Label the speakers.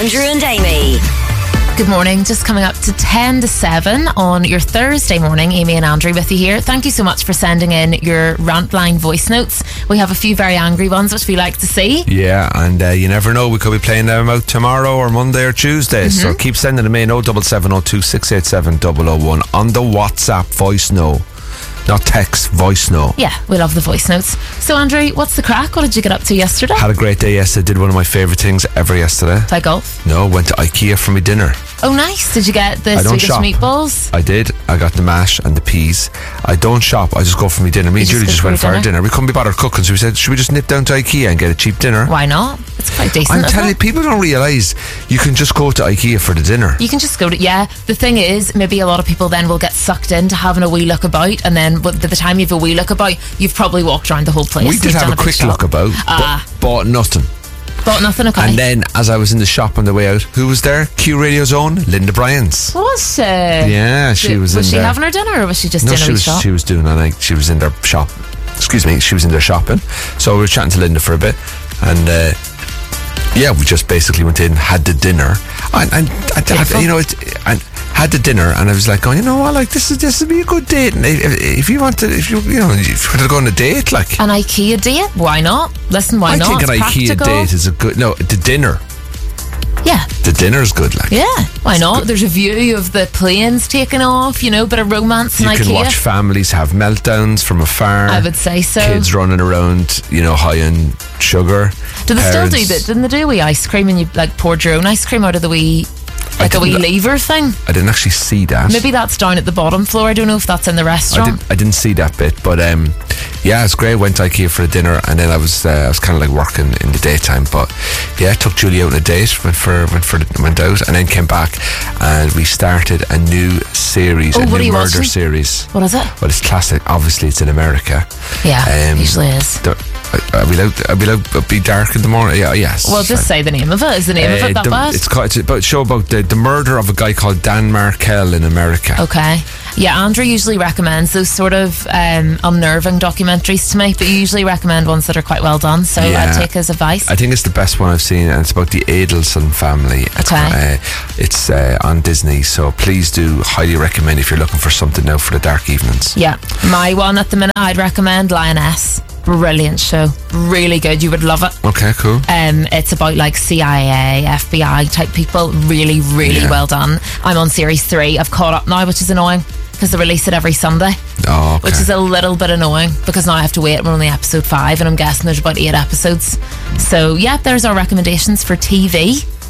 Speaker 1: Andrew and Amy.
Speaker 2: Good morning, just coming up to 10 to 7 on your Thursday morning. Amy and Andrew with you here. Thank you so much for sending in your rant line voice notes. We have a few very angry ones which we like to see.
Speaker 3: Yeah, and you never know, we could be playing them out tomorrow or Monday or Tuesday, so keep sending them in. 07702 687 001 on the WhatsApp voice note. Not text, voice note.
Speaker 2: Yeah, we love the voice notes. So Andrew, what's the crack? What did you get up to yesterday?
Speaker 3: Had a great day yesterday. Did one of my favourite things ever yesterday.
Speaker 2: Play golf?
Speaker 3: No, went to IKEA for my dinner.
Speaker 2: Oh, nice. Did you get the
Speaker 3: I don't
Speaker 2: Swedish
Speaker 3: shop.
Speaker 2: meatballs?
Speaker 3: I did. I got the mash and the peas. I don't shop. I just go for my dinner. Me and Julie just went for our dinner. We couldn't be bothered cooking, so we said, should we just nip down to IKEA and get a cheap dinner?
Speaker 2: Why not? It's quite decent.
Speaker 3: I'm telling you, people don't realise you can just go to IKEA for the dinner.
Speaker 2: You can just go to, yeah. The thing is, maybe a lot of people then will get sucked into having a wee look about, and then by the time you've a wee look about, you've probably walked around the whole place.
Speaker 3: We did have a quick look about, but bought nothing.
Speaker 2: Bought nothing, okay.
Speaker 3: And then, as I was in the shop on the way out, who was there? Q Radio's own Linda Bryans.
Speaker 2: Was she?
Speaker 3: Yeah, she was in there.
Speaker 2: Was she having her dinner, or was she just in a shop?
Speaker 3: She was doing it. Like, she was in their shop. Excuse me, she was in there shopping. So we were chatting to Linda for a bit, and yeah, we just basically went in, had the dinner, and you know, and had the dinner, and I was like, going, you know what, like this would be a good date. And if you want to go on a date, like
Speaker 2: an IKEA date, why not? Listen, why not?
Speaker 3: I think
Speaker 2: it's
Speaker 3: an
Speaker 2: practical.
Speaker 3: IKEA date is a good. No, the dinner.
Speaker 2: Yeah.
Speaker 3: The dinner's good, like.
Speaker 2: Yeah, why not? There's a view of the planes taking off, you know, bit of romance in IKEA.
Speaker 3: You can watch families have meltdowns from afar.
Speaker 2: I would say so.
Speaker 3: Kids running around, you know, high in sugar.
Speaker 2: Do they still do that? Didn't they do a wee ice cream and you like poured your own ice cream out of the wee, like a wee lever thing?
Speaker 3: I didn't actually see that.
Speaker 2: Maybe that's down at the bottom floor. I don't know if that's in the restaurant.
Speaker 3: I didn't see that bit, but yeah, it's great. Went to IKEA for a dinner, and then I was kind of like working in the daytime. But yeah, took Julie out on a date, went out, and then came back, and we started a new series, a new murder series.
Speaker 2: What is it?
Speaker 3: Well, it's classic. Obviously, it's in America.
Speaker 2: Yeah, usually is.
Speaker 3: Are we allowed to be dark in the morning? Yeah, yes.
Speaker 2: Well, just say the name of it. Is the name of it that bad?
Speaker 3: It's about a show about the murder of a guy called Dan Markel in America.
Speaker 2: Okay. Yeah, Andrew usually recommends those sort of unnerving documentaries to me, but you usually recommend ones that are quite well done, so I'd take his advice.
Speaker 3: I think it's the best one I've seen, and it's about the Adelson family.
Speaker 2: Okay.
Speaker 3: It's on Disney, so please do highly recommend if you're looking for something now for the dark evenings.
Speaker 2: Yeah. My one at the minute, I'd recommend Lioness. Brilliant show, really good. You would love it.
Speaker 3: Okay, cool.
Speaker 2: It's about like CIA, FBI type people. Really, really well done. I'm on series 3. I've caught up now, which is annoying because they release it every Sunday.
Speaker 3: Oh, okay.
Speaker 2: Which is a little bit annoying because now I have to wait. We're only episode 5, and I'm guessing there's about 8 episodes. So yeah, there's our recommendations for TV.